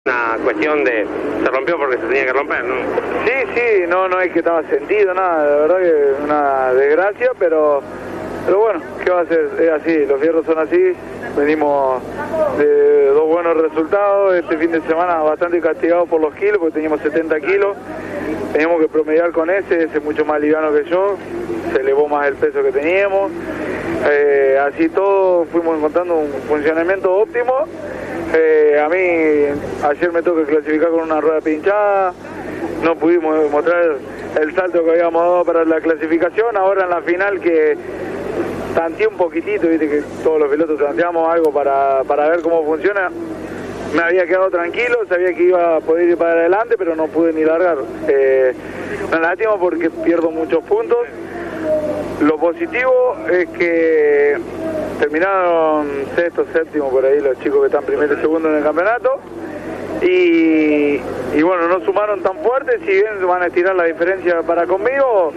Una cuestión de se rompió porque se tenía que romper, ¿no? Sí, no es que estaba sentido nada, la verdad que una desgracia, pero bueno, ¿qué va a hacer? Es así, los fierros son así, venimos de dos buenos resultados, este fin de semana bastante castigados por los kilos, porque teníamos 70 kilos, teníamos que promediar con ese es mucho más liviano que yo, se elevó más el peso que teníamos, así todo fuimos encontrando un funcionamiento óptimo. A mí ayer me tuve que clasificar con una rueda pinchada, no pudimos mostrar el salto que habíamos dado para la clasificación, ahora en la final que tanteé un poquitito, viste que todos los pilotos tanteamos algo para ver cómo funciona, me había quedado tranquilo, sabía que iba a poder ir para adelante, pero no pude ni largar, me lastimo porque pierdo muchos puntos. Lo positivo es que terminaron sexto, séptimo por ahí los chicos que están primero y segundo en el campeonato y bueno, no sumaron tan fuerte, si bien van a estirar la diferencia para conmigo,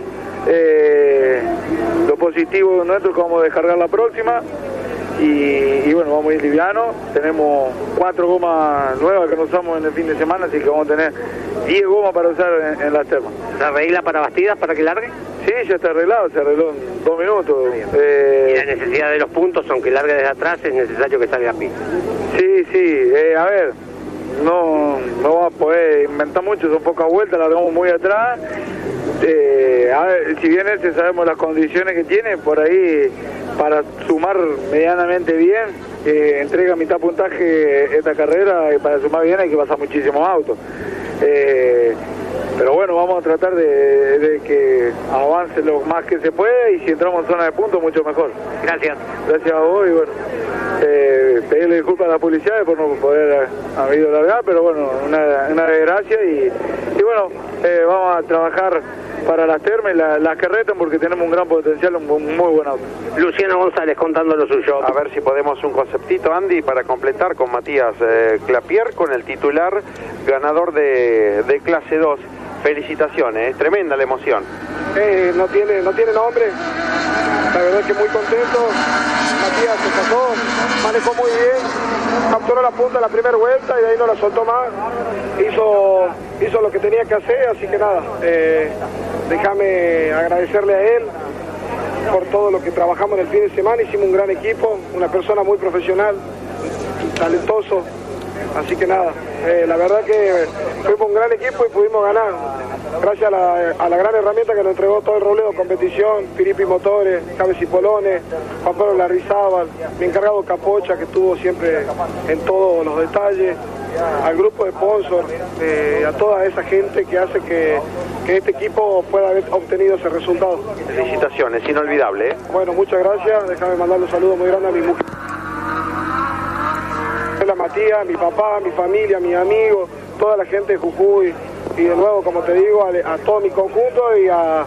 lo positivo nuestro es que vamos a descargar la próxima y bueno, vamos a ir liviano, tenemos 4 gomas nuevas que no usamos en el fin de semana, así que vamos a tener 10 gomas para usar en las termas. ¿Se arregla para Bastidas para que largue? Sí, ya está arreglado, se arregló en 2 minutos. Y la necesidad de los puntos, aunque largue desde atrás, es necesario que salga a pista. Sí, a ver, no va a poder inventar mucho, son pocas vueltas, largamos muy atrás. A ver, si bien sabemos las condiciones que tiene, por ahí para sumar medianamente bien, entrega mitad puntaje esta carrera y para sumar bien hay que pasar muchísimos autos. Pero bueno, vamos a tratar de que avance lo más que se pueda y si entramos en zona de puntos mucho mejor. Gracias. Gracias a vos y bueno, pedirle disculpas a la policía por no poder haber ido largar, pero bueno, una desgracia y bueno, vamos a trabajar para las termas y las que retan porque tenemos un gran potencial, un muy buen auto. Luciano González contando lo suyo. A ver si podemos un conceptito, Andy, para completar con Matías Clapier, con el titular ganador de clase 2. Felicitaciones, tremenda la emoción. No tiene nombre, la verdad es que muy contento. Matías se pasó, manejó muy bien, capturó la punta en la primera vuelta y de ahí no la soltó más, hizo lo que tenía que hacer, así que nada, déjame agradecerle a él por todo lo que trabajamos en el fin de semana, hicimos un gran equipo, una persona muy profesional, talentoso, así que nada, la verdad que fuimos un gran equipo y pudimos ganar, gracias a la gran herramienta que nos entregó todo el Robledo Competición, Piripi Motores, Cabez y Polones, Juan Pablo Larrizábal, mi encargado Capocha que estuvo siempre en todos los detalles, al grupo de sponsors, a toda esa gente que hace que este equipo pueda haber obtenido ese resultado. Felicitaciones, inolvidable, ¿eh? Bueno, muchas gracias, déjame mandarle un saludo muy grande a mi mujer, a Matías, mi papá, mi familia, mis amigos, toda la gente de Jujuy y de nuevo, como te digo, a todo mi conjunto y a...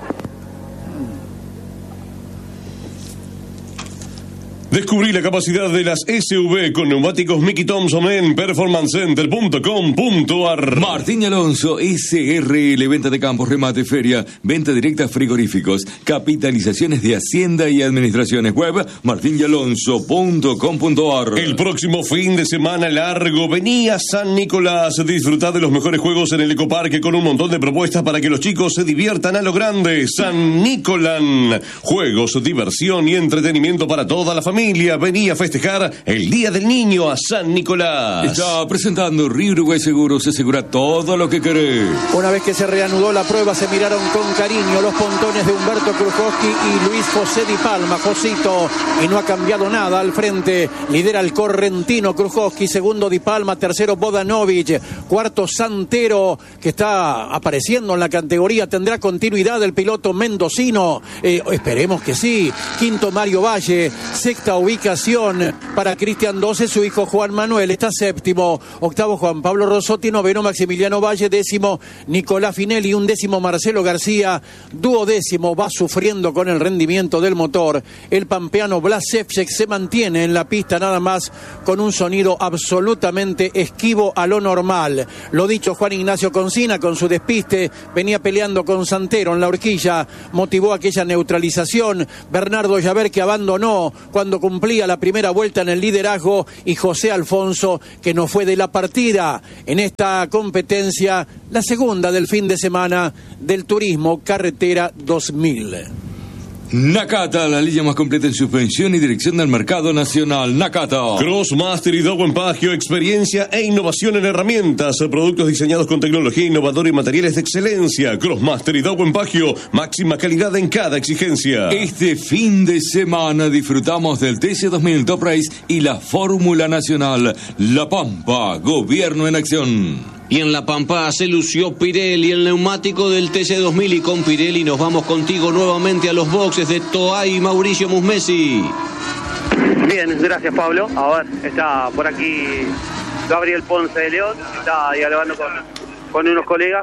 Descubrí la capacidad de las SUV con neumáticos Mickey Thompson en performancecenter.com.ar. Martín Alonso, SRL, venta de campos, remate, feria, venta directa, frigoríficos, capitalizaciones de Hacienda y administraciones. Web martinalonso.com.ar. El próximo fin de semana largo, vení a San Nicolás, disfrutá de los mejores juegos en el Ecoparque con un montón de propuestas para que los chicos se diviertan a lo grande. San Nicolán, juegos, diversión y entretenimiento para toda la familia. Vení a festejar el Día del Niño a San Nicolás. Está presentando Río Uruguay Seguros, se asegura todo lo que querés. Una vez que se reanudó la prueba, se miraron con cariño los pontones de Humberto Krujowski y Luis José Di Palma. Josito, y no ha cambiado nada al frente. Lidera el correntino Krujowski, segundo Di Palma, tercero Bodanovic, cuarto Santero, que está apareciendo en la categoría. ¿Tendrá continuidad el piloto mendocino? Esperemos que sí. Quinto Mario Valle, sexta ubicación para Cristian 12, su hijo Juan Manuel está séptimo, octavo Juan Pablo Rossotti, noveno Maximiliano Valle, décimo Nicolás Finelli, undécimo Marcelo García, duodécimo va sufriendo con el rendimiento del motor el pampeano Blas Ševčík, se mantiene en la pista nada más con un sonido absolutamente esquivo a lo normal. Lo dicho, Juan Ignacio Concina con su despiste venía peleando con Santero en la horquilla, motivó aquella neutralización. Bernardo Llaver, que abandonó cuando cuando cumplía la primera vuelta en el liderazgo, y José Alfonso, que no fue de la partida en esta competencia, la segunda del fin de semana del Turismo Carretera 2000. Nakata, la línea más completa en suspensión y dirección del mercado nacional. Nakata. Crossmaster y Dow Empagio, experiencia e innovación en herramientas, productos diseñados con tecnología innovadora y materiales de excelencia. Crossmaster y Dow Empagio, máxima calidad en cada exigencia. Este fin de semana disfrutamos del TC2000 Top Race y la Fórmula Nacional. La Pampa, gobierno en acción. Y en La Pampa se lució Pirelli, el neumático del TC2000, y con Pirelli nos vamos contigo nuevamente a los boxes de Toay y Mauricio Musmesi. Bien, gracias Pablo. A ver, está por aquí Gabriel Ponce de León, está dialogando con unos colegas.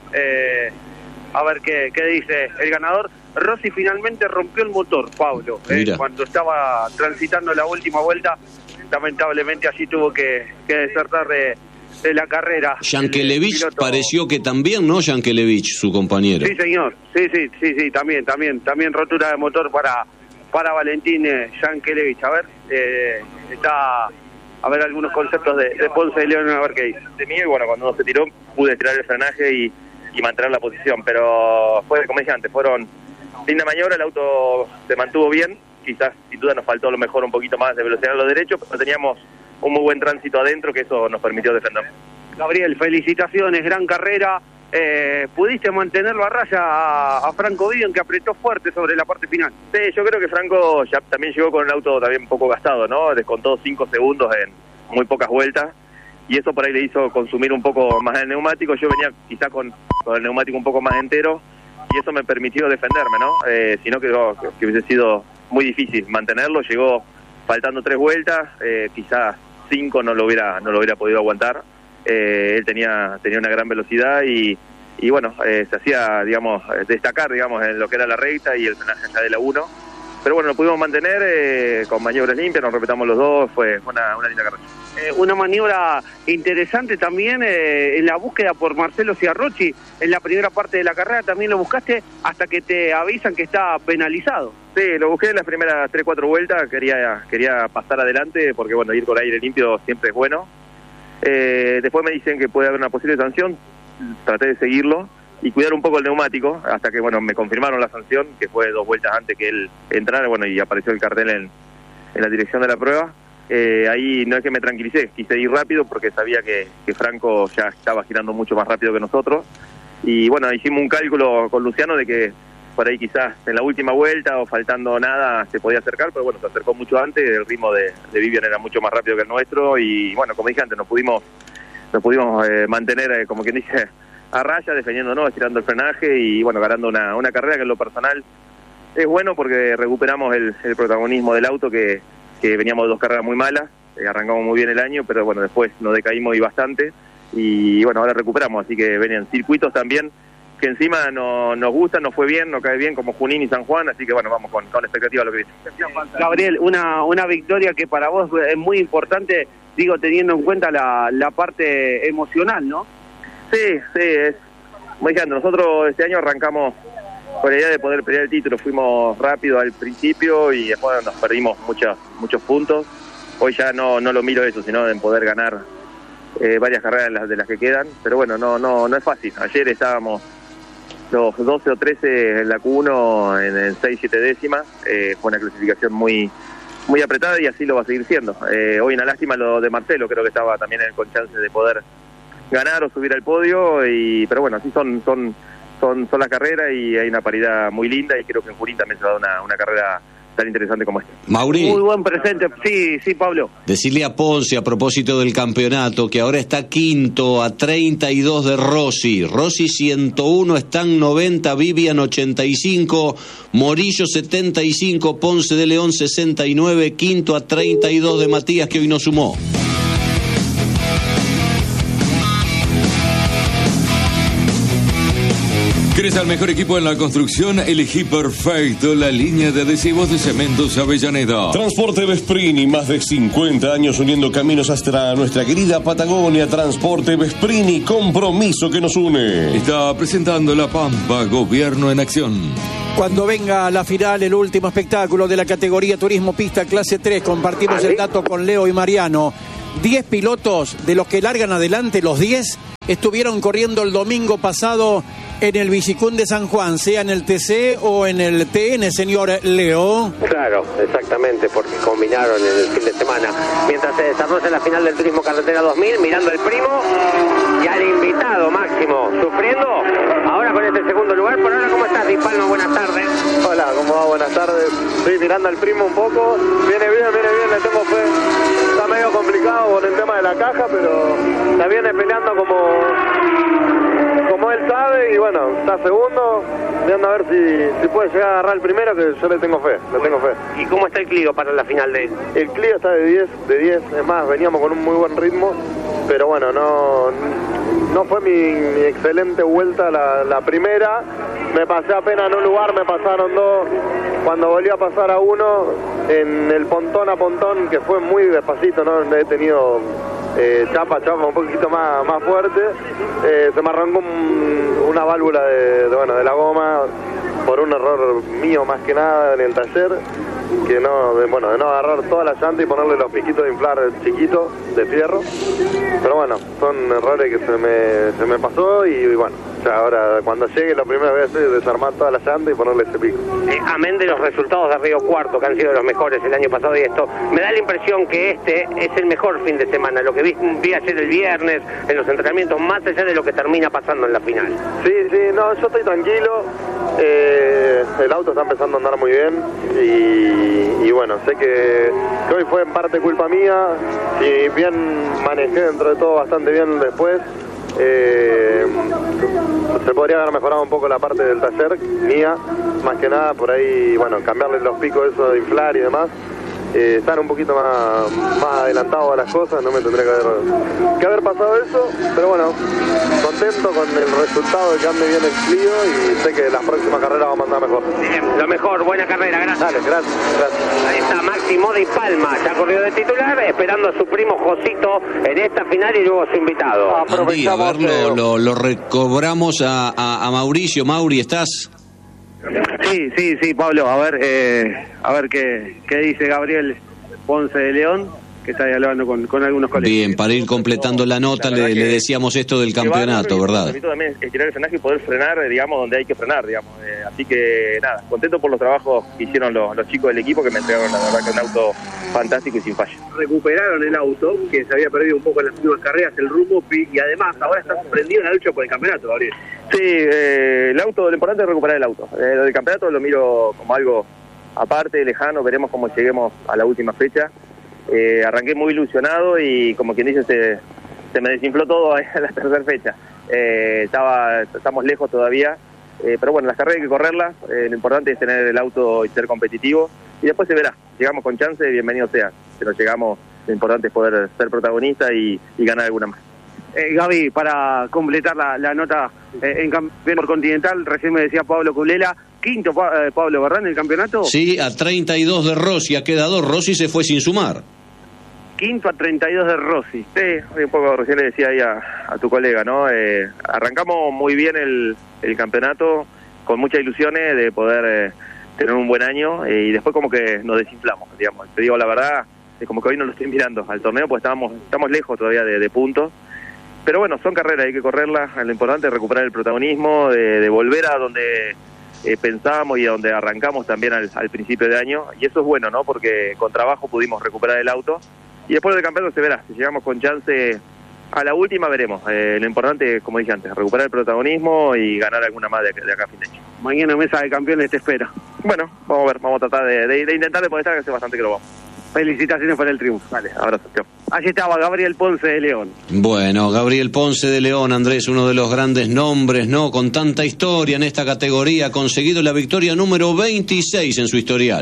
A ver qué dice el ganador. Rossi finalmente rompió el motor, Pablo. Cuando estaba transitando la última vuelta, lamentablemente allí tuvo que desertar de la carrera. Yankelevich pareció que también, ¿no? Yankelevich, su compañero. Sí, señor. Sí, también rotura de motor para Valentín Yankelevich. A ver, está a ver algunos conceptos de Ponce de León, a ver qué dice. De mí, bueno, cuando uno se tiró, pude tirar el frenaje y mantener la posición, pero fue, como dije antes, fueron linda maniobra, el auto se mantuvo bien, quizás sin duda nos faltó a lo mejor un poquito más de velocidad a los derechos, pero teníamos un muy buen tránsito adentro que eso nos permitió defender. Gabriel, felicitaciones, gran carrera. ¿Pudiste mantenerlo a raya a Franco Vivian, que apretó fuerte sobre la parte final? Sí, yo creo que Franco ya también llegó con el auto también un poco gastado, ¿no? Descontó 5 segundos en muy pocas vueltas y eso por ahí le hizo consumir un poco más el neumático. Yo venía quizá con el neumático un poco más entero y eso me permitió defenderme, ¿no? Si no, creo que hubiese sido muy difícil mantenerlo. Llegó faltando 3 vueltas, quizás 5 no lo hubiera podido aguantar. Él tenía una gran velocidad y bueno, se hacía, digamos, destacar, digamos, en lo que era la recta y el frenaje allá de la 1. Pero bueno, lo pudimos mantener con maniobras limpias, nos respetamos los dos, fue una linda carrera. Una maniobra interesante también en la búsqueda por Marcelo Ciarrochi en la primera parte de la carrera. También lo buscaste hasta que te avisan que está penalizado. Sí, lo busqué en las primeras 3-4 vueltas, quería pasar adelante porque bueno, ir con aire limpio siempre es bueno. Después me dicen que puede haber una posible sanción, traté de seguirlo y cuidar un poco el neumático hasta que bueno, me confirmaron la sanción, que fue 2 vueltas antes que él entrara, bueno, y apareció el cartel en la dirección de la prueba. Ahí no es que me tranquilicé, quise ir rápido porque sabía que Franco ya estaba girando mucho más rápido que nosotros y bueno, hicimos un cálculo con Luciano de que por ahí quizás en la última vuelta o faltando nada se podía acercar, pero bueno, se acercó mucho antes, el ritmo de Vivian era mucho más rápido que el nuestro y bueno, como dije antes, nos pudimos mantener, como quien dice, a raya, defendiéndonos, estirando el frenaje y bueno, ganando una carrera que en lo personal es bueno porque recuperamos el protagonismo del auto que veníamos de 2 carreras muy malas, arrancamos muy bien el año, pero bueno, después nos decaímos y bastante y bueno, ahora recuperamos, así que venían circuitos también que encima nos gustan, nos fue bien, nos cae bien como Junín y San Juan, así que bueno, vamos con expectativa a lo que viene. Gabriel, una victoria que para vos es muy importante, digo, teniendo en cuenta la parte emocional, ¿no? Sí, es muy grande. Nosotros este año arrancamos con la idea de poder pelear el título, fuimos rápido al principio y después nos perdimos muchos puntos. Hoy ya no lo miro eso, sino en poder ganar varias carreras de las que quedan, pero bueno, no es fácil. Ayer estábamos los 12 o 13 en la Q1 en 6-7 décimas, fue una clasificación muy apretada y así lo va a seguir siendo. Hoy una lástima lo de Marcelo, creo que estaba también con chance de poder ganar o subir al podio, pero bueno, así son las carreras y hay una paridad muy linda y creo que en Junín también se va a dar una carrera tan interesante como esta. Mauri. Muy buen presente, sí, Pablo. Decirle a Ponce a propósito del campeonato que ahora está quinto a 32 de Rossi. Rossi 101, Stan 90, Vivian 85, Morillo 75, Ponce de León 69, quinto a 32 de Matías, que hoy no sumó. ¿Querés al mejor equipo en la construcción? Elegí perfecto la línea de adhesivos de Cementos Avellaneda. Transporte Vesprini, más de 50 años uniendo caminos hasta nuestra querida Patagonia. Transporte Vesprini, compromiso que nos une. Está presentando La Pampa, Gobierno en Acción. Cuando venga a la final, el último espectáculo de la categoría Turismo Pista Clase 3, compartimos el dato con Leo y Mariano. 10 pilotos de los que largan adelante, los 10 estuvieron corriendo el domingo pasado en el Bicicún de San Juan, sea en el TC o en el TN, señor Leo. Claro, exactamente, porque combinaron en el fin de semana. Mientras se desarrolla la final del Turismo Carretera 2000, mirando al primo y al invitado Máximo, sufriendo ahora con este segundo lugar. Por ahora, ¿cómo estás, Di Palma? Buenas tardes. Hola, ¿cómo va? Buenas tardes. Estoy mirando al primo un poco. Viene bien, le tengo fe. Está medio complicado con el tema de la caja, pero la viene peleando como él sabe, y bueno, está segundo, viendo a ver si puede llegar a agarrar el primero, que yo le tengo fe. ¿Y cómo está el Clio para la final de...? El Clio está de 10, es más, veníamos con un muy buen ritmo, pero bueno, no fue mi excelente vuelta la primera, me pasé apenas en un lugar, me pasaron dos, cuando volví a pasar a uno, en el pontón a pontón, que fue muy despacito, no he tenido... chapa un poquito más fuerte, se me arrancó una válvula de la goma por un error mío más que nada en el taller, que de no agarrar toda la llanta y ponerle los piquitos de inflar chiquitos de fierro, pero bueno, son errores que se me pasó, y bueno, ya ahora cuando llegue la primera vez es desarmar toda la llanta y ponerle ese pico. Amén de los resultados de Río Cuarto, que han sido los mejores el año pasado, y esto me da la impresión que este es el mejor fin de semana, lo que vi ayer el viernes en los entrenamientos, más allá de lo que termina pasando en la final. Sí, no, yo estoy tranquilo, el auto está empezando a andar muy bien, y bueno, sé que hoy fue en parte culpa mía, y bien manejé dentro de todo bastante bien después. Se podría haber mejorado un poco la parte del taller mía, más que nada por ahí, bueno, cambiarle los picos eso de inflar y demás, estar un poquito más adelantado a las cosas, no me tendría que haber pasado eso, pero bueno, contento con el resultado de que ande bien el Clio, y sé que las próximas carreras vamos a andar mejor. Lo mejor, buena carrera, gracias. Dale, gracias. Ahí está Máximo Di Palma, ya corrió de titular, esperando a su primo Josito en esta final y luego a su invitado. Andy, a ver, lo recobramos a Mauricio. Mauri, ¿estás? Sí, Pablo, a ver qué dice Gabriel Ponce de León, que está dialogando con algunos colegas. Bien, para ir completando la nota, le decíamos esto del campeonato, ¿verdad? También estirar el frenaje y poder frenar, digamos, donde hay que frenar, digamos. Así que, nada, contento por los trabajos que hicieron los chicos del equipo, que me entregaron, la verdad, que un auto fantástico y sin fallo. Recuperaron el auto, que se había perdido un poco en las últimas carreras, el rumbo, y además ahora está sorprendido en la lucha por el campeonato, Gabriel. Sí, el auto, lo importante es recuperar el auto. Lo del campeonato lo miro como algo aparte, lejano, veremos cómo lleguemos a la última fecha. Arranqué muy ilusionado y, como quien dice, se me desinfló todo a la tercera fecha. Estamos lejos todavía, pero bueno, las carreras hay que correrlas, lo importante es tener el auto y ser competitivo, y después se verá. Llegamos con chance, bienvenido sea. Si no llegamos, lo importante es poder ser protagonista y ganar alguna más. Gaby, para completar la nota en campeonato continental, recién me decía Pablo Culela, quinto Pablo, ¿verdad, en el campeonato? Sí, a 32 de Rossi ha quedado. Rossi se fue sin sumar. Quinto a 32 de Rossi. Sí, un poco recién le decía ahí a tu colega, ¿no? Arrancamos muy bien el campeonato, con muchas ilusiones de poder tener un buen año, y después como que nos desinflamos, digamos. Te digo la verdad, es como que hoy no lo estoy mirando al torneo, pues estamos lejos todavía de puntos. Pero bueno, son carreras, hay que correrlas. Lo importante es recuperar el protagonismo, de volver a donde pensábamos y a donde arrancamos también al principio de año. Y eso es bueno, ¿no? Porque con trabajo pudimos recuperar el auto. Y después del campeonato se verá. Si llegamos con chance a la última, veremos. Lo importante, como dije antes, recuperar el protagonismo y ganar alguna más de acá a fin de año. Mañana Mesa de Campeones te espera. Bueno, vamos a ver, vamos a tratar de intentar de poder estar, que hace bastante que lo vamos. Felicitaciones por el triunfo. Vale, abrazo, chao. Allí estaba Gabriel Ponce de León. Bueno, Gabriel Ponce de León, Andrés, uno de los grandes nombres, ¿no? Con tanta historia en esta categoría, ha conseguido la victoria número 26 en su historial.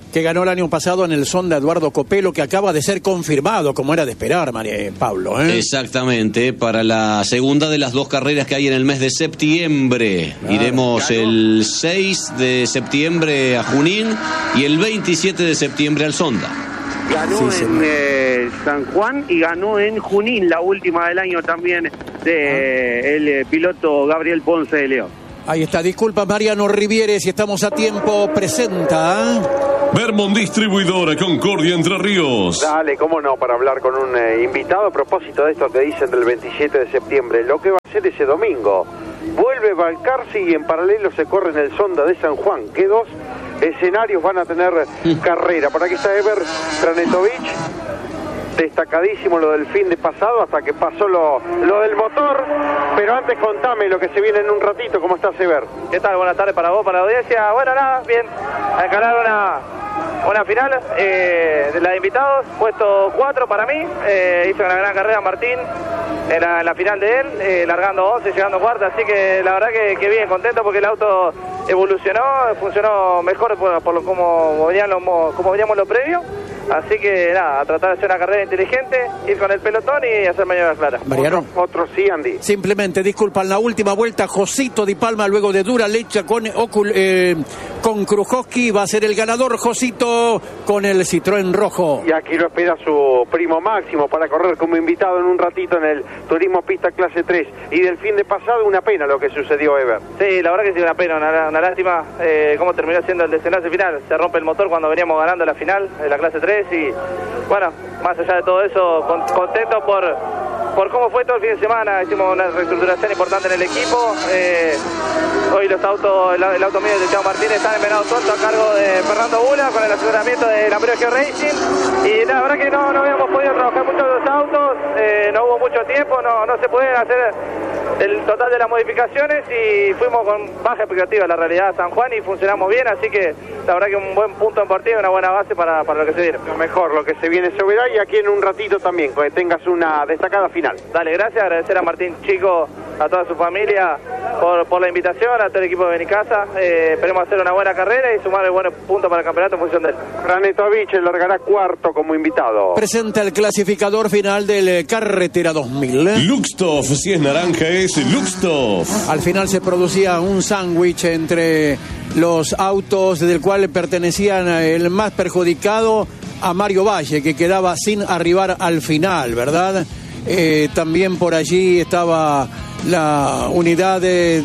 que ganó el año pasado en el Sonda Eduardo Copelo, que acaba de ser confirmado, como era de esperar, Pablo. Exactamente, para la segunda de las 2 carreras que hay en el mes de septiembre. Claro, iremos el 6 de septiembre a Junín y el 27 de septiembre al Sonda. Ganó en San Juan y ganó en Junín, la última del año también de el piloto Gabriel Ponce de León. Ahí está, disculpa Mariano Rivieres, si estamos a tiempo, presenta. Vermont Distribuidora, Concordia, Entre Ríos. Dale, cómo no, para hablar con un invitado a propósito de esto que dicen del 27 de septiembre, lo que va a ser ese domingo. Vuelve Balcarce y en paralelo se corre en el Sonda de San Juan. ¿Qué 2 escenarios van a tener carrera? Por aquí está Ever Franetovich. Destacadísimo lo del fin de pasado hasta que pasó lo del motor, pero antes contame lo que se viene en un ratito. ¿Cómo estás, Ever? ¿Qué tal? Buenas tardes para vos, para la audiencia. Bueno, nada, bien, a encarar una final de la de invitados, puesto 4 para mí. Hizo una gran carrera Martín en la final de él, largando 11, llegando cuarta, así que la verdad que bien, contento porque el auto evolucionó, funcionó mejor por como veníamos lo previo. Así que nada, a tratar de hacer una carrera inteligente, ir con el pelotón y hacer maniobras claras. Mariano. Otro sí, Andy. Simplemente, disculpa, en la última vuelta, Josito Di Palma, luego de dura leche con Krujowski, va a ser el ganador, Josito, con el Citroën rojo. Y aquí lo espera su primo Máximo para correr como invitado en un ratito en el Turismo Pista Clase 3. Y del fin de pasado, una pena lo que sucedió, Ever. Sí, la verdad que sí, una pena, una lástima cómo terminó siendo el desenlace final. Se rompe el motor cuando veníamos ganando la final de la Clase 3 y bueno, más allá de todo eso, contento por cómo fue todo el fin de semana. Hicimos una reestructuración importante en el equipo. Hoy el auto mío de Chavo Martínez está en Venado Tuerto a cargo de Fernando Bula con el asesoramiento de Lambreo Geo Racing, y la verdad que no habíamos podido trabajar mucho los autos, no hubo mucho tiempo, no se puede hacer el total de las modificaciones y fuimos con baja expectativa la realidad a San Juan y funcionamos bien, así que la verdad que un buen punto en partida y una buena base para lo que se viene. Lo mejor, lo que se viene se verá, y aquí en un ratito también, que tengas una destacada final. Dale, gracias, agradecer a Martín Chico, a toda su familia por la invitación, a todo el equipo de Benicasa. Esperemos hacer una buena carrera y sumar el buen punto para el campeonato en función de él. Franetovich largará cuarto como invitado. Presenta el clasificador final del Carretera 2000. Luxtoff, si es naranja es Luxtoff. Al final se producía un sándwich entre los autos del cual pertenecían el más perjudicado a Mario Valle, que quedaba sin arribar al final, ¿verdad? También por allí estaba la unidad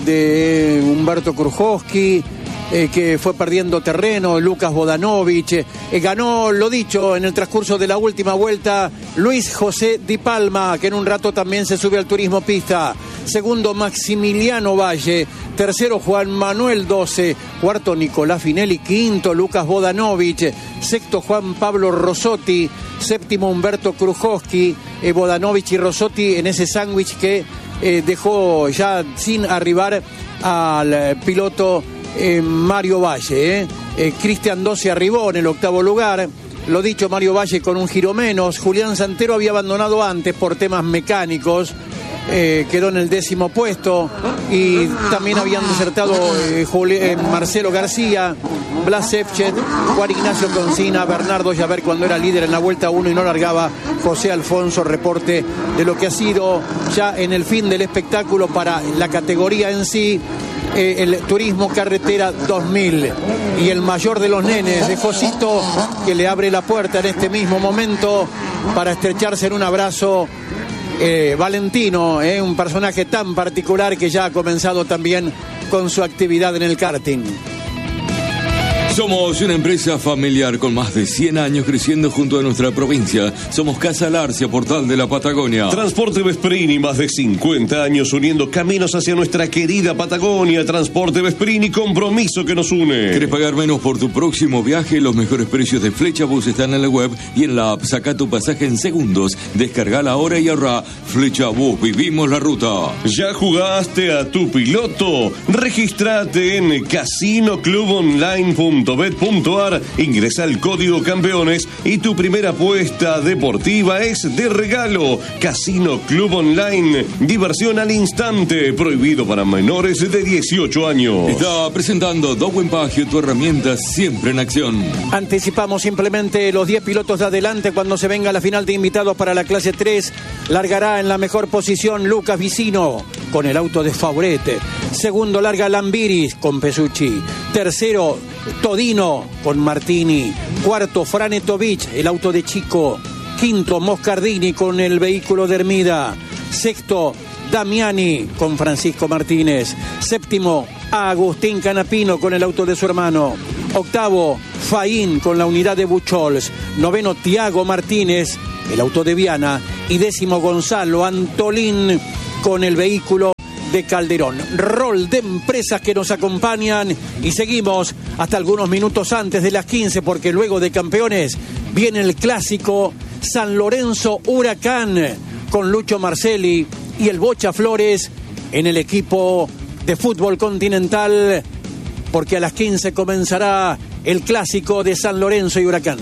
de Humberto Krujowski, que fue perdiendo terreno, Lucas Bodanovich, ganó, lo dicho, en el transcurso de la última vuelta, Luis José Di Palma, que en un rato también se sube al Turismo Pista. Segundo, Maximiliano Valle. Tercero, Juan Manuel 12. Cuarto, Nicolás Finelli. Quinto, Lucas Bodanovich. Sexto, Juan Pablo Rossotti. Séptimo, Humberto Krujowski. Bodanovich y Rossotti en ese sándwich que dejó ya sin arribar al piloto Mario Valle. Cristian 12 arribó en el octavo lugar. Lo dicho, Mario Valle con un giro menos. Julián Santero había abandonado antes por temas mecánicos. Quedó en el 10º puesto, y también habían desertado Marcelo García, Blas Efchet, Juan Ignacio Concina, Bernardo Llaver cuando era líder en la vuelta 1 y no largaba, José Alfonso. Reporte de lo que ha sido ya en el fin del espectáculo para la categoría en sí, el Turismo Carretera 2000, y el mayor de los nenes de Josito, que le abre la puerta en este mismo momento para estrecharse en un abrazo. Valentino, un personaje tan particular que ya ha comenzado también con su actividad en el karting. Somos una empresa familiar con más de 100 años creciendo junto a nuestra provincia. Somos Casa Larcia, Portal de la Patagonia. Transporte Vesprini, más de 50 años uniendo caminos hacia nuestra querida Patagonia. Transporte Vesprini, compromiso que nos une. ¿Querés pagar menos por tu próximo viaje? Los mejores precios de Flechabus están en la web y en la app. Saca tu pasaje en segundos. Descargala ahora y ahorra. Flechabus, vivimos la ruta. ¿Ya jugaste a tu piloto? Registrate en casinoclubonline.com campeones.bet.ar, ingresa el código campeones y tu primera apuesta deportiva es de regalo. Casino Club Online, diversión al instante, prohibido para menores de 18 años. Está presentando Dowen Pagio, tu herramienta siempre en acción. Anticipamos simplemente los 10 pilotos de adelante cuando se venga la final de invitados para la clase 3. Largará en la mejor posición Lucas Vicino con el auto de Favorete. Segundo larga Lambiris con Pesucci. Tercero Todino con Martini. Cuarto Franetovic, el auto de Chico. Quinto Moscardini con el vehículo de Hermida. Sexto Damiani con Francisco Martínez. Séptimo Agustín Canapino con el auto de su hermano. Octavo Faín con la unidad de Buchholz. Noveno Tiago Martínez, el auto de Viana. Y décimo Gonzalo Antolín con el vehículo de Calderón. Rol de empresas que nos acompañan y seguimos hasta algunos minutos antes de las 15, porque luego de campeones viene el clásico San Lorenzo Huracán con Lucho Marcelli y el Bocha Flores en el equipo de fútbol continental, porque a las 15 comenzará el clásico de San Lorenzo y Huracán.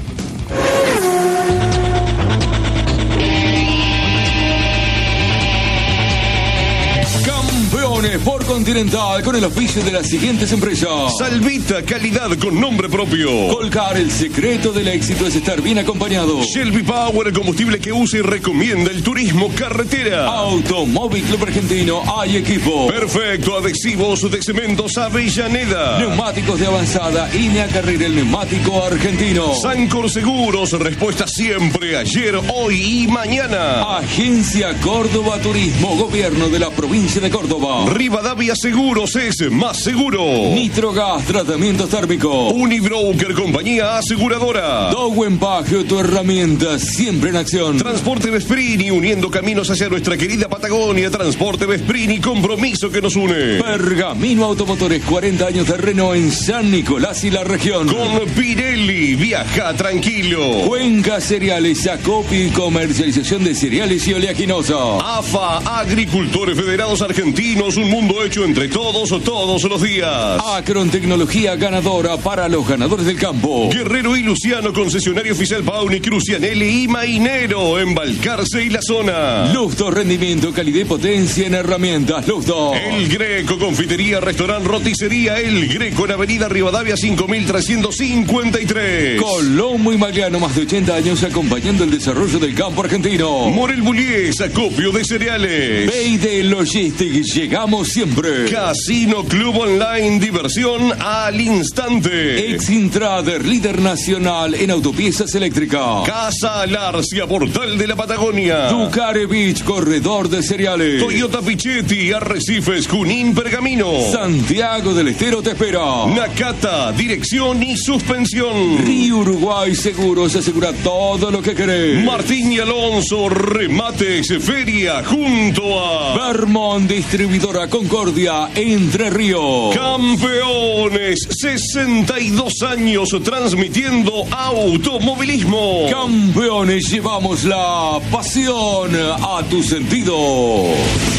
Por Continental, con el oficio de las siguientes empresas: Salvita, calidad con nombre propio. Colcar, el secreto del éxito es estar bien acompañado. Shelby Power, el combustible que usa y recomienda el turismo carretera. Automóvil Club Argentino, hay equipo. Perfecto, adhesivos de cementos Avellaneda. Neumáticos de avanzada, INEA Carrera, el neumático argentino. Sancor Seguros, respuesta siempre, ayer, hoy y mañana. Agencia Córdoba Turismo, gobierno de la provincia de Córdoba. Rivadavia Seguros es más seguro. Nitrogas, tratamientos térmicos. Unibroker, compañía aseguradora. Dowen Pagio, tu herramienta siempre en acción. Transporte Vesprini, uniendo caminos hacia nuestra querida Patagonia. Transporte Vesprini, compromiso que nos une. Pergamino Automotores, 40 años de Renault en San Nicolás y la región. Con Pirelli, viaja tranquilo. Cuenca Cereales, acopio y comercialización de cereales y oleaginosa. AFA, Agricultores Federados Argentinos, un mundo hecho entre todos los días. Acron, tecnología ganadora para los ganadores del campo. Guerrero y Luciano, concesionario oficial Pauni, Crucianelli y Mainero, en Balcarce y la zona. Lustro, rendimiento, calidad y potencia en herramientas. Lustro. El Greco, confitería, restaurante, roticería El Greco en Avenida Rivadavia 5353. Colombo y Magliano, más de 80 años acompañando el desarrollo del campo argentino. Morel Bullies, acopio de cereales. Beide Logistics, llegamos siempre. Casino Club Online, diversión al instante. Exintrader, líder nacional en autopiezas eléctricas. Casa Alarcia, portal de la Patagonia. Ducare Beach, corredor de cereales. Toyota Pichetti, Arrecifes, Junín, Pergamino. Santiago del Estero te espera. Nakata, dirección y suspensión. Río Uruguay Seguros, asegura todo lo que querés. Martín y Alonso, remates, feria, junto a Vermont, distribuidora Concordia, Entre Ríos. Campeones, 62 años transmitiendo automovilismo. Campeones, llevamos la pasión a tu sentido.